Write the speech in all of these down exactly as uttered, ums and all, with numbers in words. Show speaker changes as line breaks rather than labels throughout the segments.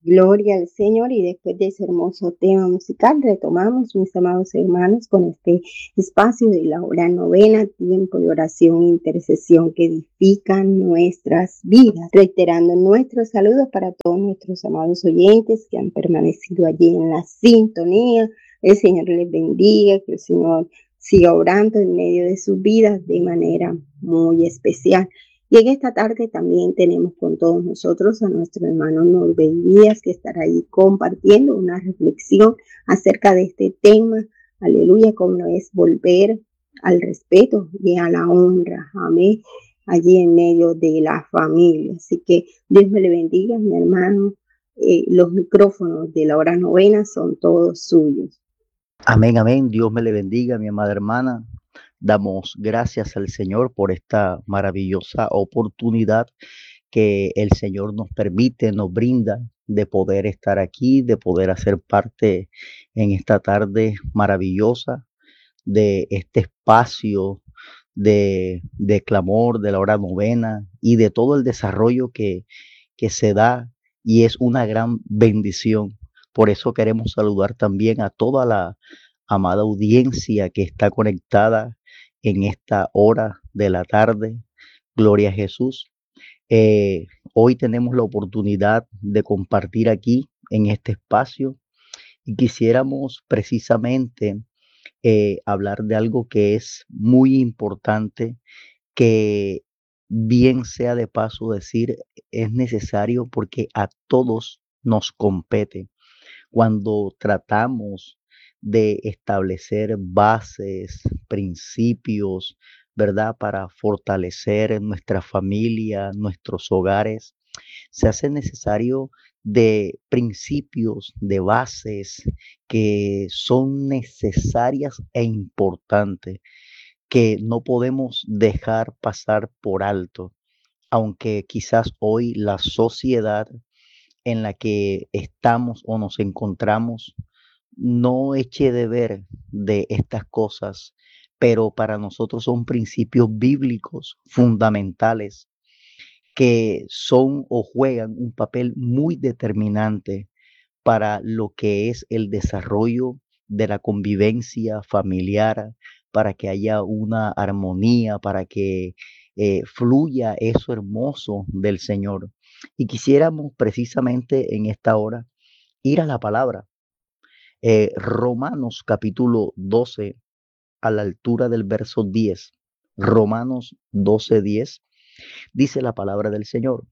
Gloria al Señor, y después de ese hermoso tema musical retomamos, mis amados hermanos, con este espacio de la hora novena, tiempo de oración e intercesión que edifican nuestras vidas, reiterando nuestros saludos para todos nuestros amados oyentes que han permanecido allí en la sintonía. El Señor les bendiga, que el Señor siga orando en medio de sus vidas de manera muy especial. Y en esta tarde también tenemos con todos nosotros a nuestro hermano Norbert Díaz, que estará ahí compartiendo una reflexión acerca de este tema, aleluya, como es volver al respeto y a la honra, amén, allí en medio de la familia. Así que Dios me le bendiga, mi hermano. Eh, los micrófonos de la hora novena son todos suyos.
Amén, amén. Dios me le bendiga, mi amada hermana. Damos gracias al Señor por esta maravillosa oportunidad que el Señor nos permite, nos brinda de poder estar aquí, de poder hacer parte en esta tarde maravillosa de este espacio de, de clamor, de la hora novena y de todo el desarrollo que, que se da y es una gran bendición. Por eso queremos saludar también a toda la amada audiencia que está conectada en esta hora de la tarde. Gloria a Jesús. Eh, Hoy tenemos la oportunidad de compartir aquí en este espacio y quisiéramos precisamente eh, hablar de algo que es muy importante, que bien sea de paso decir, es necesario porque a todos nos compete. Cuando tratamos de establecer bases, principios, ¿verdad? Para fortalecer nuestra familia, nuestros hogares, se hace necesario de principios, de bases que son necesarias e importantes, que no podemos dejar pasar por alto, aunque quizás hoy la sociedad en la que estamos o nos encontramos no eche de ver de estas cosas, pero para nosotros son principios bíblicos fundamentales que son o juegan un papel muy determinante para lo que es el desarrollo de la convivencia familiar, para que haya una armonía, para que eh, fluya eso hermoso del Señor. Y quisiéramos precisamente en esta hora ir a la palabra. Eh, Romanos capítulo doce, a la altura del verso diez. Romanos doce diez, dice la palabra del Señor: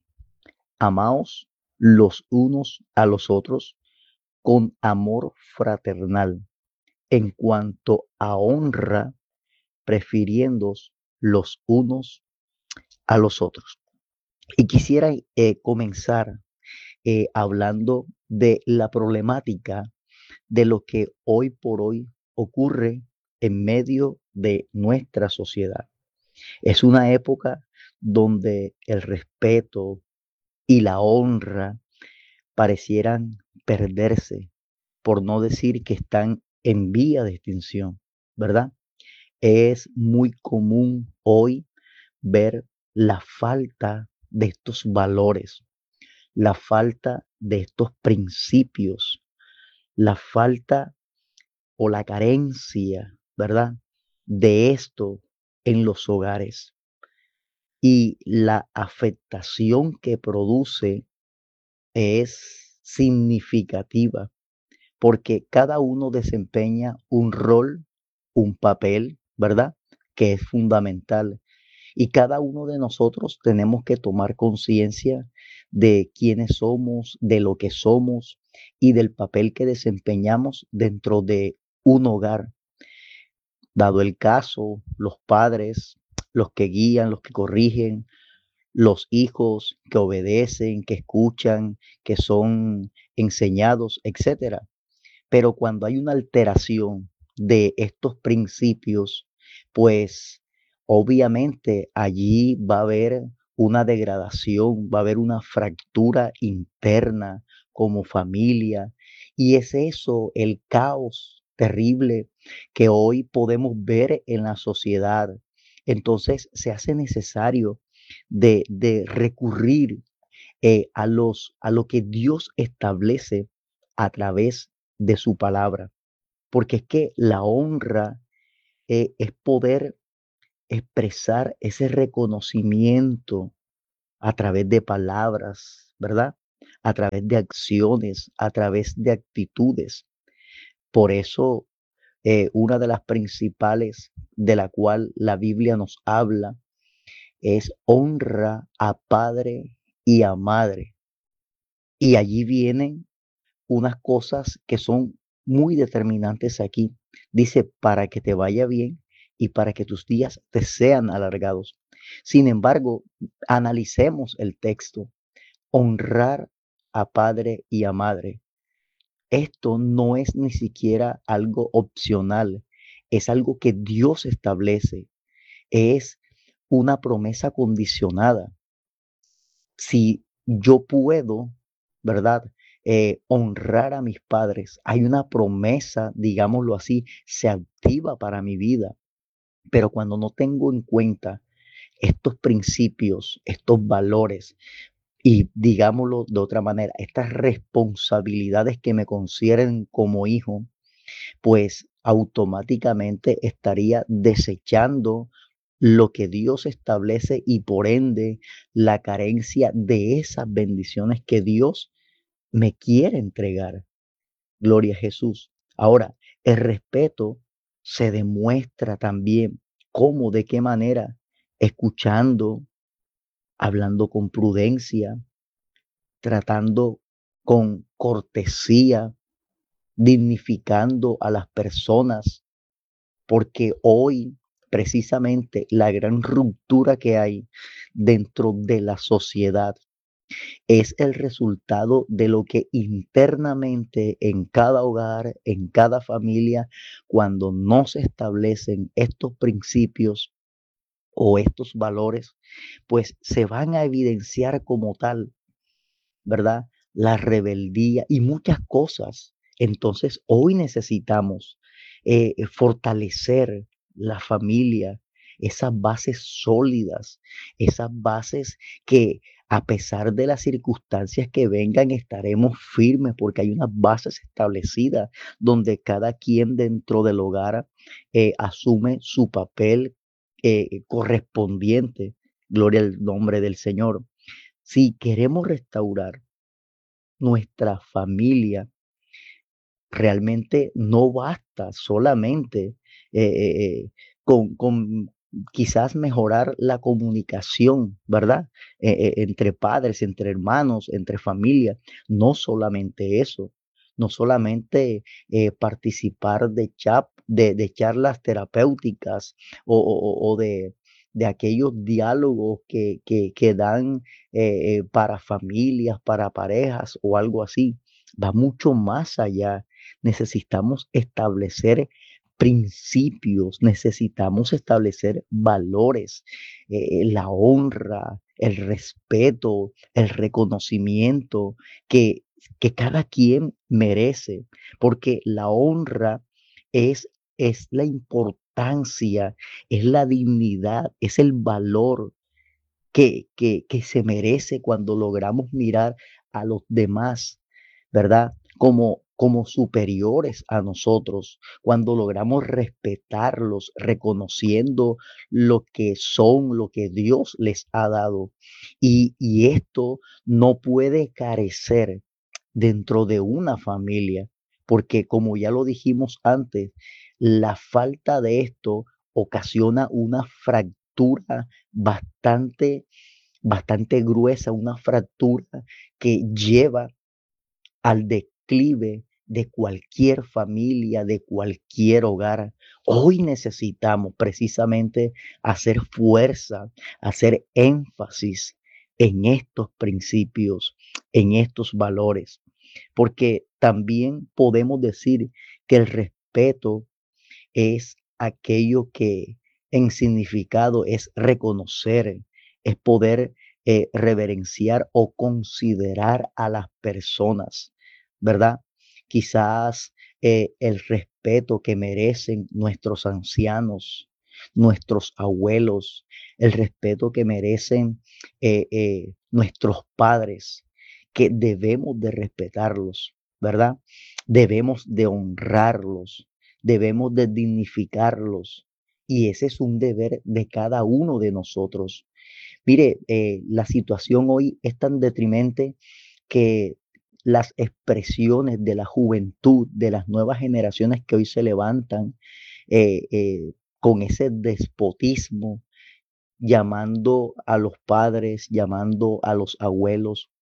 amaos los unos a los otros con amor fraternal, en cuanto a honra, prefiriéndoos los unos a los otros. Y quisiera eh, comenzar eh, hablando de la problemática de lo que hoy por hoy ocurre en medio de nuestra sociedad. Es una época donde el respeto y la honra parecieran perderse, por no decir que están en vía de extinción, ¿verdad? Es muy común hoy ver la falta de estos valores, la falta de estos principios, la falta o la carencia, ¿verdad? De esto en los hogares y la afectación que produce es significativa porque cada uno desempeña un rol, un papel, ¿verdad? Que es fundamental. Y cada uno de nosotros tenemos que tomar conciencia de quiénes somos, de lo que somos y del papel que desempeñamos dentro de un hogar. Dado el caso, los padres, los que guían, los que corrigen, los hijos que obedecen, que escuchan, que son enseñados, etcétera. Pero cuando hay una alteración de estos principios, pues obviamente allí va a haber una degradación, va a haber una fractura interna como familia. Y es eso, el caos terrible que hoy podemos ver en la sociedad. Entonces se hace necesario de, de recurrir eh, a, los, a lo que Dios establece a través de su palabra. Porque es que la honra eh, es poder expresar ese reconocimiento a través de palabras, ¿verdad? A través de acciones, a través de actitudes. Por eso, eh, una de las principales de la cual la Biblia nos habla es honra a padre y a madre. Y allí vienen unas cosas que son muy determinantes aquí. Dice, para que te vaya bien y para que tus días te sean alargados. Sin embargo, analicemos el texto. Honrar a padre y a madre. Esto no es ni siquiera algo opcional, es algo que Dios establece, es una promesa condicionada. Si yo puedo, ¿verdad? Eh, honrar a mis padres, hay una promesa, digámoslo así, se activa para mi vida. Pero cuando no tengo en cuenta estos principios, estos valores y digámoslo de otra manera, estas responsabilidades que me confieren como hijo, pues automáticamente estaría desechando lo que Dios establece y por ende la carencia de esas bendiciones que Dios me quiere entregar. Gloria a Jesús. Ahora, el respeto se demuestra también cómo, de qué manera, escuchando, hablando con prudencia, tratando con cortesía, dignificando a las personas, porque hoy precisamente la gran ruptura que hay dentro de la sociedad es el resultado de lo que internamente en cada hogar, en cada familia, cuando no se establecen estos principios o estos valores, pues se van a evidenciar como tal, ¿verdad? La rebeldía y muchas cosas. Entonces, hoy necesitamos eh, eh, fortalecer la familia, esas bases sólidas, esas bases que a pesar de las circunstancias que vengan, estaremos firmes porque hay unas bases establecidas donde cada quien dentro del hogar eh, asume su papel eh, correspondiente. Gloria al nombre del Señor. Si queremos restaurar nuestra familia, realmente no basta solamente eh, eh, eh, con, con quizás mejorar la comunicación, ¿verdad? Eh, eh, entre padres, entre hermanos, entre familia. No solamente eso, no solamente eh, participar de, chap, de, de charlas terapéuticas o, o- o de, de aquellos diálogos que, que, que dan eh, eh, para familias, para parejas o algo así. Va mucho más allá. Necesitamos establecer principios, necesitamos establecer valores, eh, la honra, el respeto, el reconocimiento que, que cada quien merece, porque la honra es, es la importancia, es la dignidad, es el valor que, que, que se merece cuando logramos mirar a los demás, ¿verdad? Como, como superiores a nosotros, cuando logramos respetarlos, reconociendo lo que son, lo que Dios les ha dado. Y, y esto no puede carecer dentro de una familia, porque como ya lo dijimos antes, la falta de esto ocasiona una fractura bastante, bastante gruesa, una fractura que lleva al declive de cualquier familia, de cualquier hogar. Hoy necesitamos precisamente hacer fuerza, hacer énfasis en estos principios, en estos valores, porque también podemos decir que el respeto es aquello que en significado es reconocer, es poder eh, reverenciar o considerar a las personas, ¿verdad? Quizás eh, el respeto que merecen nuestros ancianos, nuestros abuelos, el respeto que merecen eh, eh, nuestros padres, que debemos de respetarlos, ¿verdad? Debemos de honrarlos, debemos de dignificarlos. Y ese es un deber de cada uno de nosotros. Mire, eh, la situación hoy es tan deprimente que las expresiones de la juventud, de las nuevas generaciones que hoy se levantan eh, eh, con ese despotismo, llamando a los padres, llamando a los abuelos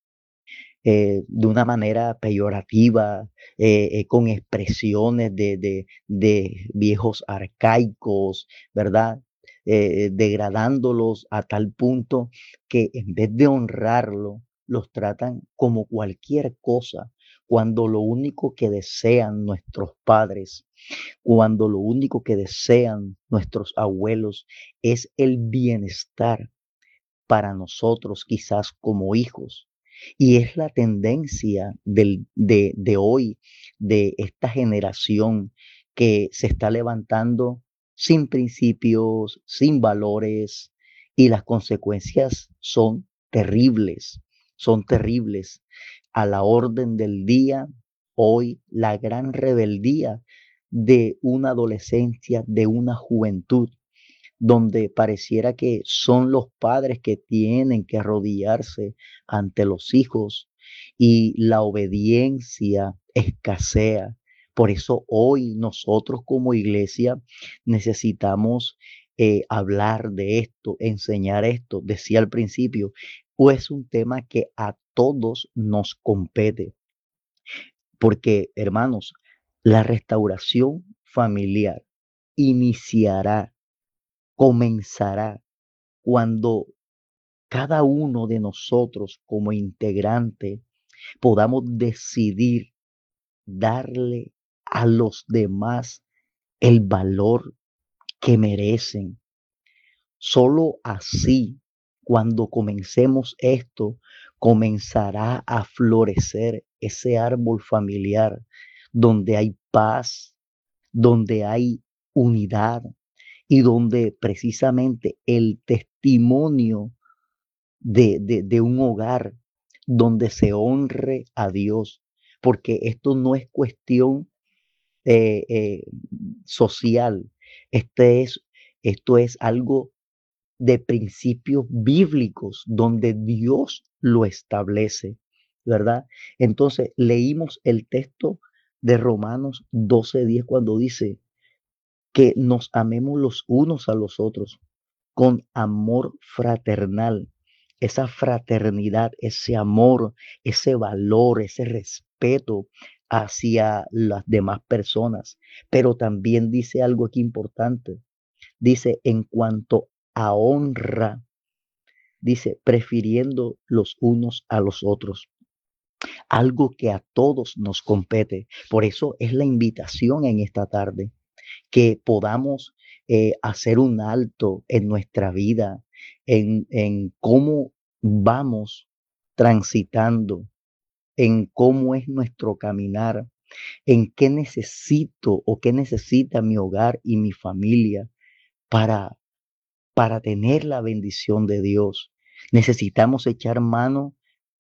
eh, de una manera peyorativa, eh, eh, con expresiones de, de, de viejos arcaicos, ¿verdad? Eh, degradándolos a tal punto que en vez de honrarlo, los tratan como cualquier cosa, cuando lo único que desean nuestros padres, cuando lo único que desean nuestros abuelos es el bienestar para nosotros quizás como hijos. Y es la tendencia del, de, de hoy, de esta generación que se está levantando sin principios, sin valores, y las consecuencias son terribles, son terribles. A la orden del día, hoy la gran rebeldía de una adolescencia, de una juventud donde pareciera que son los padres que tienen que arrodillarse ante los hijos y la obediencia escasea. Por eso hoy nosotros como iglesia necesitamos eh, hablar de esto, enseñar esto. Decía al principio, pues un tema que a todos nos compete, porque hermanos, la restauración familiar iniciará, comenzará cuando cada uno de nosotros como integrante podamos decidir darle a los demás el valor que merecen. Solo así, cuando comencemos esto, comenzará a florecer ese árbol familiar donde hay paz, donde hay unidad y donde precisamente el testimonio de, de, de un hogar donde se honre a Dios, porque esto no es cuestión eh, eh, social, este es, esto es algo de principios bíblicos donde Dios lo establece, ¿verdad? Entonces leímos el texto de Romanos doce diez cuando dice que nos amemos los unos a los otros con amor fraternal. Esa fraternidad, ese amor, ese valor, ese respeto hacia las demás personas. Pero también dice algo aquí importante. Dice, en cuanto a honra, dice, prefiriendo los unos a los otros. Algo que a todos nos compete. Por eso es la invitación en esta tarde que podamos eh, hacer un alto en nuestra vida, en, en cómo vamos transitando, en cómo es nuestro caminar, en qué necesito o qué necesita mi hogar y mi familia para, para tener la bendición de Dios. Necesitamos echar mano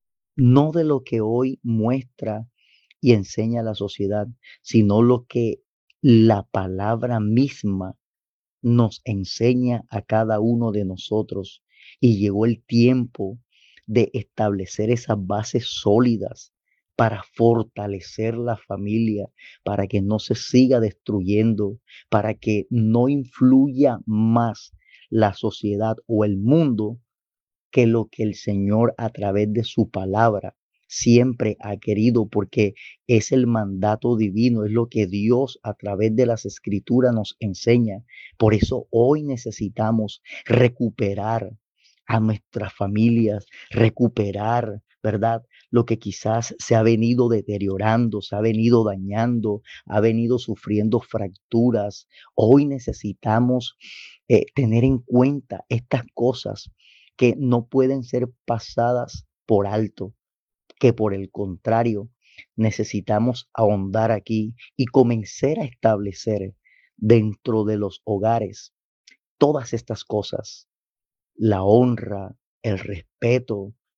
no de lo que hoy muestra y enseña la sociedad, sino lo que la palabra misma nos enseña a cada uno de nosotros. Y llegó el tiempo de establecer esas bases sólidas para fortalecer la familia, para que no se siga destruyendo, para que no influya más la sociedad o el mundo que lo que el Señor a través de su palabra siempre ha querido, porque es el mandato divino, es lo que Dios a través de las escrituras nos enseña. Por eso hoy necesitamos recuperar a nuestras familias, recuperar, ¿verdad? Lo que quizás se ha venido deteriorando, se ha venido dañando, ha venido sufriendo fracturas. Hoy necesitamos eh, tener en cuenta estas cosas que no pueden ser pasadas por alto, que por el contrario necesitamos ahondar aquí y comenzar a establecer dentro de los hogares todas estas cosas, la honra, el respeto,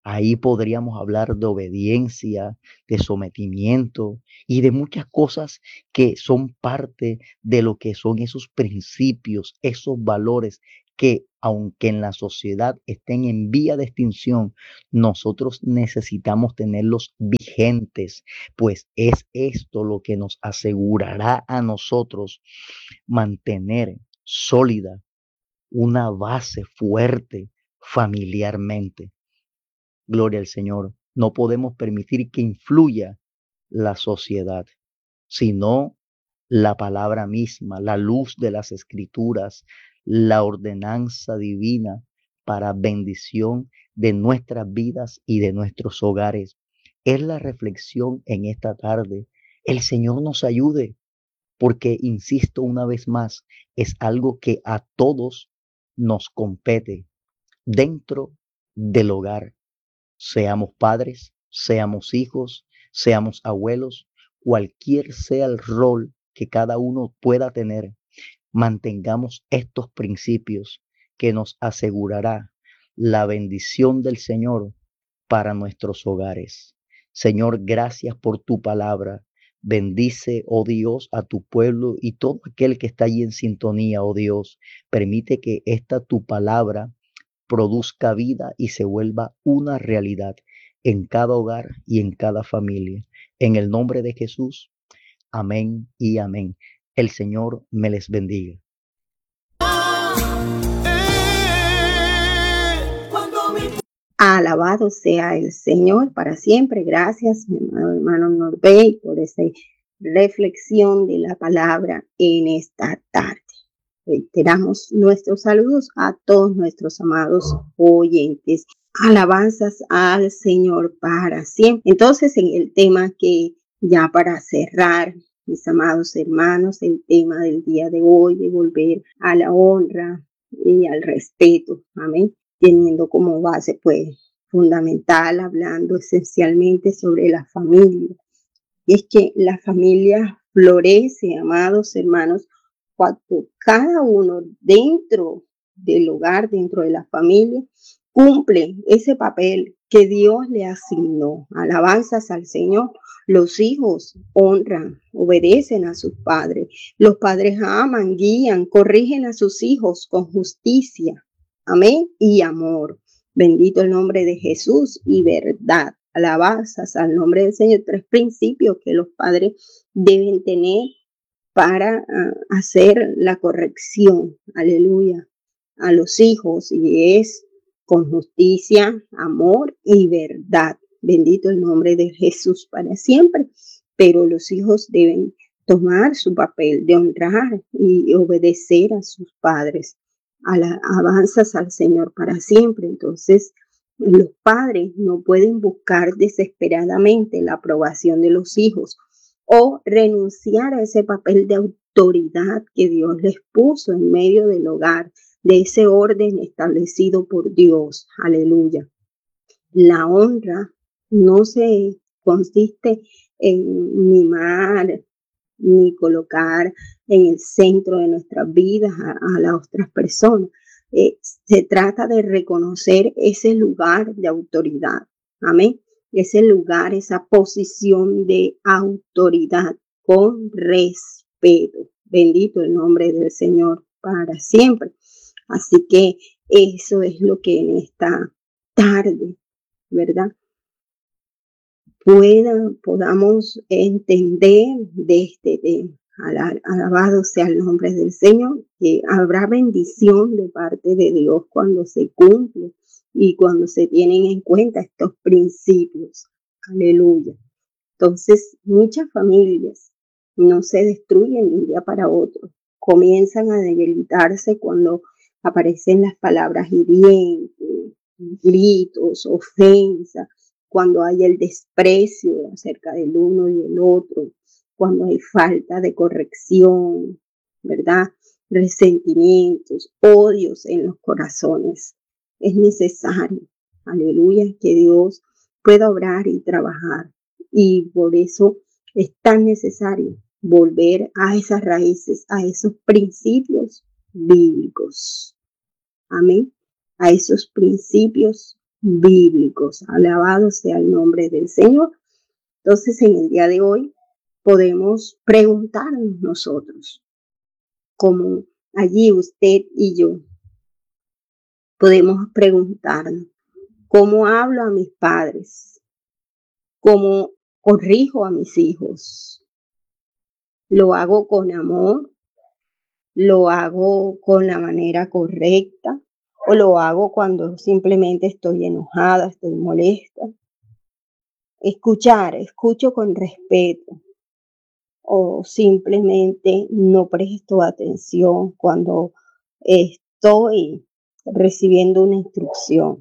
Ahí podríamos hablar de obediencia, de sometimiento y de muchas cosas que son parte de lo que son esos principios, esos valores que, aunque en la sociedad estén en vía de extinción, nosotros necesitamos tenerlos vigentes, pues es esto lo que nos asegurará a nosotros mantener sólida una base fuerte familiarmente. Gloria al Señor. No podemos permitir que influya la sociedad, sino la palabra misma, la luz de las escrituras, la ordenanza divina para bendición de nuestras vidas y de nuestros hogares. Es la reflexión en esta tarde. El Señor nos ayude, porque, insisto una vez más, es algo que a todos nos compete dentro del hogar. Seamos padres, seamos hijos, seamos abuelos, cualquier sea el rol que cada uno pueda tener, mantengamos estos principios que nos asegurará la bendición del Señor para nuestros hogares. Señor, gracias por tu palabra. Bendice, oh Dios, a tu pueblo y todo aquel que está allí en sintonía, oh Dios. Permite que esta tu palabra produzca vida y se vuelva una realidad en cada hogar y en cada familia. En el nombre de Jesús, amén y amén. El Señor me les bendiga.
Alabado sea el Señor para siempre. Gracias, mi amado hermano Norbey, por esa reflexión de la palabra en esta tarde. Reiteramos nuestros saludos a todos nuestros amados oyentes. Alabanzas al Señor para siempre. Entonces, en el tema que ya para cerrar, mis amados hermanos, el tema del día de hoy, de volver a la honra y al respeto. Amén. Teniendo como base, pues, fundamental, hablando esencialmente sobre la familia. Y es que la familia florece, amados hermanos, cuando cada uno dentro del hogar, dentro de la familia, cumple ese papel que Dios le asignó. Alabanzas al Señor. Los hijos honran, obedecen a sus padres. Los padres aman, guían, corrigen a sus hijos con justicia. Amén y amor. Bendito el nombre de Jesús y verdad. Alabanzas al nombre del Señor. Tres principios que los padres deben tener para uh, hacer la corrección. Aleluya. A los hijos, y es con justicia, amor y verdad. Bendito el nombre de Jesús para siempre. Pero los hijos deben tomar su papel de honrar y obedecer a sus padres. Alabanzas al Señor para siempre. Entonces, los padres no pueden buscar desesperadamente la aprobación de los hijos o renunciar a ese papel de autoridad que Dios les puso en medio del hogar, de ese orden establecido por Dios. Aleluya. La honra no se consiste en mimar ni colocar en el centro de nuestras vidas a, a las otras personas. Eh, se trata de reconocer ese lugar de autoridad. Amén. Ese lugar, esa posición de autoridad con respeto. Bendito el nombre del Señor para siempre. Así que eso es lo que en esta tarde, ¿verdad? Pueda, podamos entender de este tema. Alabado sea el nombre del Señor, que habrá bendición de parte de Dios cuando se cumple y cuando se tienen en cuenta estos principios. Aleluya. Entonces, muchas familias no se destruyen de un día para otro. Comienzan a debilitarse cuando aparecen las palabras hirientes, gritos, ofensas, cuando hay el desprecio acerca del uno y el otro, cuando hay falta de corrección, ¿verdad? Resentimientos, odios en los corazones. Es necesario, aleluya, que Dios pueda obrar y trabajar. Y por eso es tan necesario volver a esas raíces, a esos principios bíblicos. Amén. A esos principios bíblicos. Alabado sea el nombre del Señor. Entonces, en el día de hoy podemos preguntarnos nosotros, como allí usted y yo, podemos preguntarnos, ¿cómo hablo a mis padres? ¿Cómo corrijo a mis hijos? ¿Lo hago con amor? ¿Lo hago con la manera correcta? ¿O lo hago cuando simplemente estoy enojada, estoy molesta? Escuchar, escucho con respeto. O simplemente no presto atención cuando estoy recibiendo una instrucción.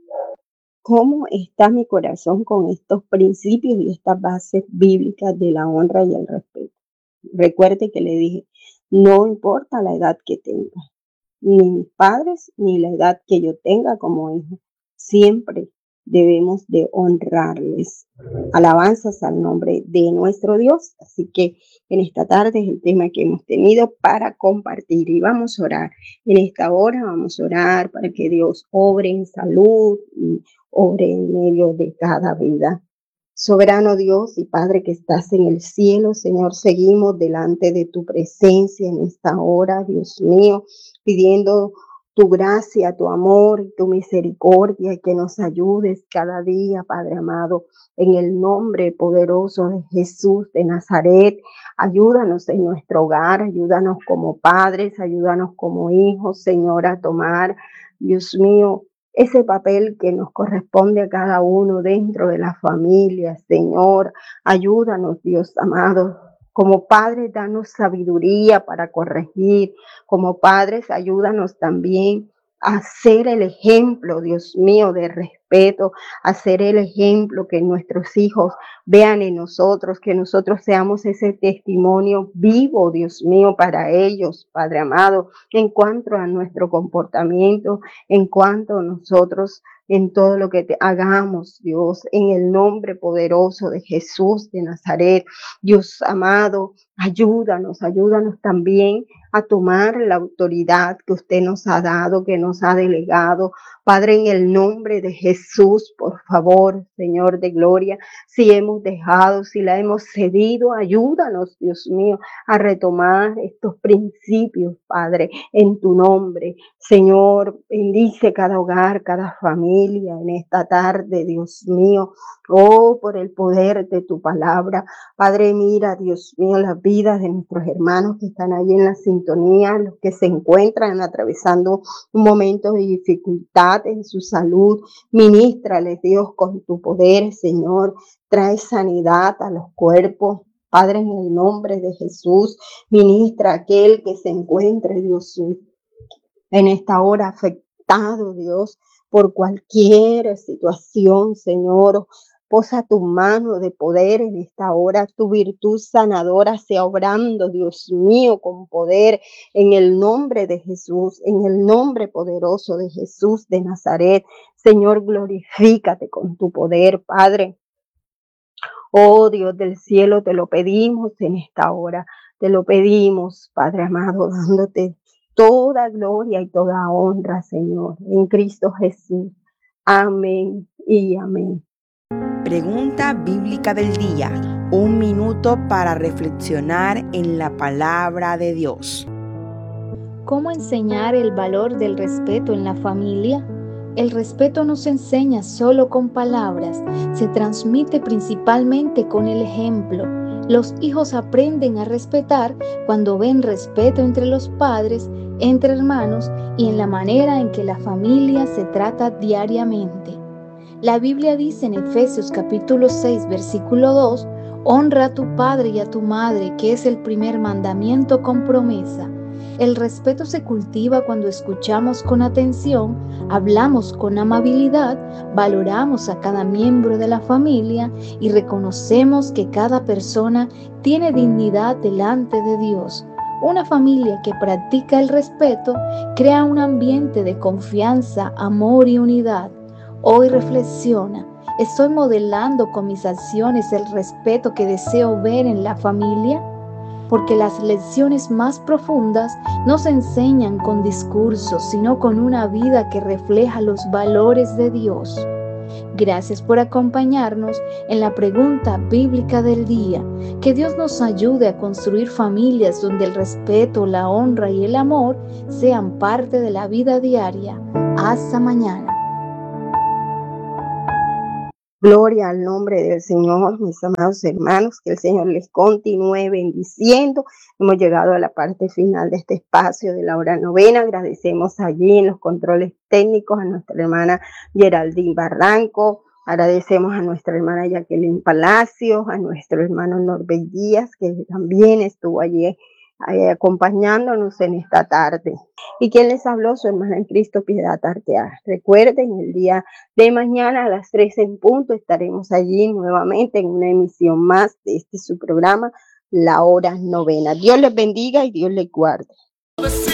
¿Cómo está mi corazón con estos principios y estas bases bíblicas de la honra y el respeto? Recuerde que le dije, no importa la edad que tenga, ni mis padres, ni la edad que yo tenga como hijo, siempre debemos de honrarles. Alabanzas al nombre de nuestro Dios. Así que en esta tarde es el tema que hemos tenido para compartir y vamos a orar. En esta hora vamos a orar para que Dios obre en salud y obre en medio de cada vida. Soberano Dios y Padre que estás en el cielo, Señor, seguimos delante de tu presencia en esta hora, Dios mío, pidiendo tu gracia, tu amor, tu misericordia, y que nos ayudes cada día, Padre amado, en el nombre poderoso de Jesús de Nazaret. Ayúdanos en nuestro hogar, ayúdanos como padres, ayúdanos como hijos, Señor, a tomar, Dios mío, ese papel que nos corresponde a cada uno dentro de la familia, Señor. Ayúdanos, Dios amado. Como padres, danos sabiduría para corregir. Como padres, ayúdanos también a ser el ejemplo, Dios mío, de respeto, a ser el ejemplo que nuestros hijos vean en nosotros, que nosotros seamos ese testimonio vivo, Dios mío, para ellos, Padre amado, en cuanto a nuestro comportamiento, en cuanto a nosotros, en todo lo que te hagamos, Dios, en el nombre poderoso de Jesús de Nazaret. Dios amado, ayúdanos, ayúdanos también a tomar la autoridad que usted nos ha dado, que nos ha delegado. Padre, en el nombre de Jesús, por favor, Señor de gloria, si hemos dejado, si la hemos cedido, ayúdanos, Dios mío, a retomar estos principios, Padre, en tu nombre. Señor, bendice cada hogar, cada familia en esta tarde, Dios mío. Oh, por el poder de tu palabra. Padre, mira, Dios mío, las vidas de nuestros hermanos que están ahí en la sintonía, los que se encuentran atravesando un momento de dificultad en su salud. Ministrales, Dios, con tu poder, Señor. Trae sanidad a los cuerpos. Padre, en el nombre de Jesús, ministra a aquel que se encuentre, Dios mío, en esta hora afectado, Dios, por cualquier situación, Señor. Posa tu mano de poder en esta hora, tu virtud sanadora sea obrando, Dios mío, con poder, en el nombre de Jesús, en el nombre poderoso de Jesús de Nazaret. Señor, glorifícate con tu poder, Padre. Oh Dios del cielo, te lo pedimos en esta hora, te lo pedimos, Padre amado, dándote toda gloria y toda honra, Señor, en Cristo Jesús. Amén y amén.
Pregunta bíblica del día. Un minuto para reflexionar en la palabra de Dios.
¿Cómo enseñar el valor del respeto en la familia? El respeto no se enseña solo con palabras, se transmite principalmente con el ejemplo. Los hijos aprenden a respetar cuando ven respeto entre los padres, entre hermanos y en la manera en que la familia se trata diariamente. La Biblia dice en Efesios capítulo seis, versículo dos, honra a tu padre y a tu madre, que es el primer mandamiento con promesa. El respeto se cultiva cuando escuchamos con atención, hablamos con amabilidad, valoramos a cada miembro de la familia y reconocemos que cada persona tiene dignidad delante de Dios. Una familia que practica el respeto crea un ambiente de confianza, amor y unidad. Hoy reflexiona, ¿estoy modelando con mis acciones el respeto que deseo ver en la familia? porque las lecciones más profundas no se enseñan con discursos, sino con una vida que refleja los valores de Dios. Gracias por acompañarnos en la pregunta bíblica del día. Que Dios nos ayude a construir familias donde el respeto, la honra y el amor sean parte de la vida diaria. Hasta mañana.
Gloria al nombre del Señor, mis amados hermanos, que el Señor les continúe bendiciendo. Hemos llegado a la parte final de este espacio de la hora novena. Agradecemos allí en los controles técnicos a nuestra hermana Geraldine Barranco. Agradecemos a nuestra hermana Jacqueline Palacios, a nuestro hermano Norbert Díaz, que también estuvo allí eh, acompañándonos en esta tarde. Y quien les habló, su hermana en Cristo, Piedad Arteaga. Recuerden, el día de mañana a las tres en punto estaremos allí nuevamente en una emisión más de este su programa, La Hora Novena. Dios les bendiga y Dios les guarde.